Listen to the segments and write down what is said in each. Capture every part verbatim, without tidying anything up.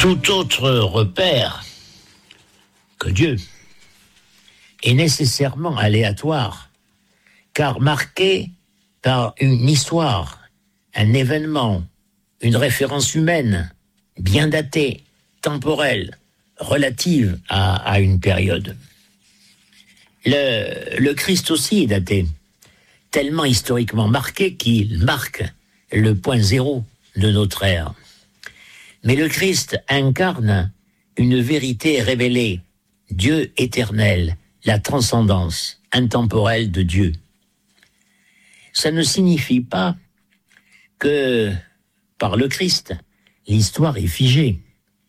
Tout autre repère que Dieu est nécessairement aléatoire, car marqué par une histoire, un événement, une référence humaine, bien datée, temporelle, relative à, à une période. Le, le Christ aussi est daté, tellement historiquement marqué qu'il marque le point zéro de notre ère. Mais le Christ incarne une vérité révélée, Dieu éternel, la transcendance intemporelle de Dieu. Ça ne signifie pas que par le Christ, l'histoire est figée.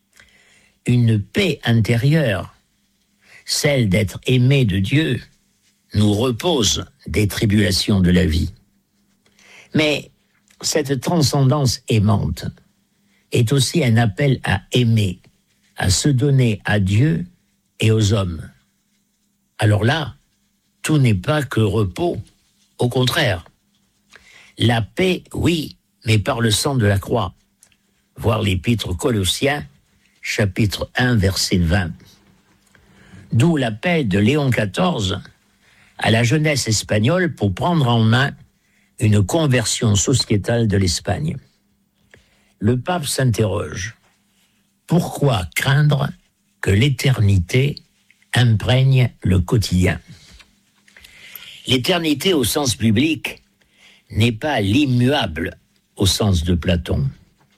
Une paix intérieure, celle d'être aimé de Dieu, nous repose des tribulations de la vie. Mais cette transcendance aimante est aussi un appel à aimer, à se donner à Dieu et aux hommes. Alors là, tout n'est pas que repos, au contraire. La paix, oui, mais par le sang de la croix. Voir l'épître aux Colossiens, chapitre un, verset vingt. D'où l'appel de Léon quatorze à la jeunesse espagnole pour prendre en main une conversion sociétale de l'Espagne. Le pape s'interroge. Pourquoi craindre que l'éternité imprègne le quotidien? L'éternité au sens biblique n'est pas l'immuable au sens de Platon.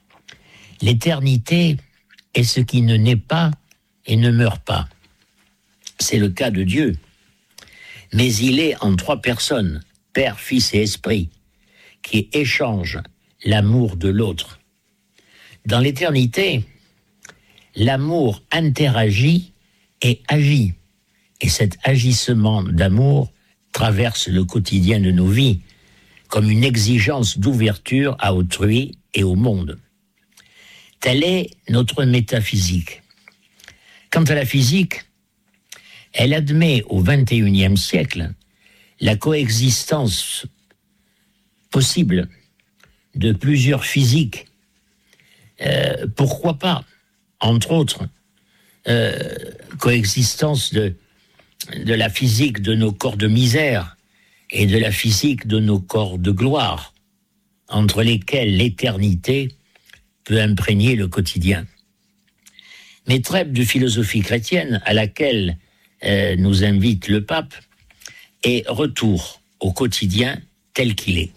L'éternité est ce qui ne naît pas et ne meurt pas. C'est le cas de Dieu. Mais il est en trois personnes, Père, Fils et Esprit, qui échangent l'amour de l'autre. Dans l'éternité, l'amour interagit et agit. Et cet agissement d'amour traverse le quotidien de nos vies comme une exigence d'ouverture à autrui et au monde. Telle est notre métaphysique. Quant à la physique, elle admet au vingt et unième siècle la coexistence possible de plusieurs physiques. Euh, pourquoi pas, entre autres, euh, coexistence de, de la physique de nos corps de misère et de la physique de nos corps de gloire, entre lesquels l'éternité peut imprégner le quotidien. Mais trêve de philosophie chrétienne à laquelle euh, nous invite le pape et retour au quotidien tel qu'il est.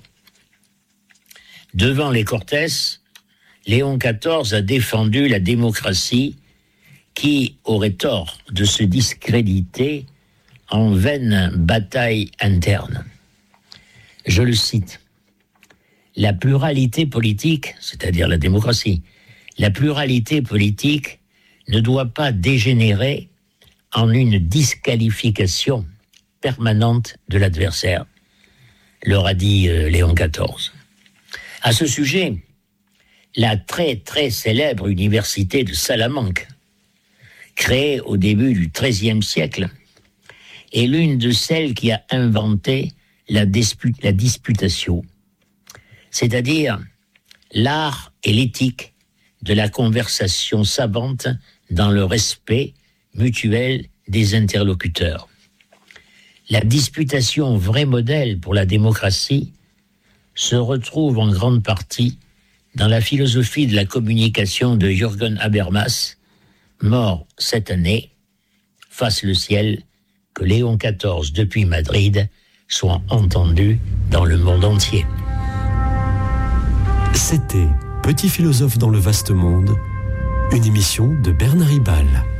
Devant les Cortés, Léon quatorze a défendu la démocratie qui aurait tort de se discréditer en vaine bataille interne. Je le cite. La pluralité politique, c'est-à-dire la démocratie, la pluralité politique ne doit pas dégénérer en une disqualification permanente de l'adversaire, leur a dit euh, Léon quatorze. À ce sujet, la très très célèbre université de Salamanque, créée au début du treizième siècle, est l'une de celles qui a inventé la, dispu- la disputatio, c'est-à-dire l'art et l'éthique de la conversation savante dans le respect mutuel des interlocuteurs. La disputation, vrai modèle pour la démocratie, se retrouve en grande partie dans la philosophie de la communication de Jürgen Habermas, mort cette année. Fasse le ciel que Léon quatorze, depuis Madrid, soit entendu dans le monde entier. C'était Petit philosophe dans le vaste monde, une émission de Bernard Ribal.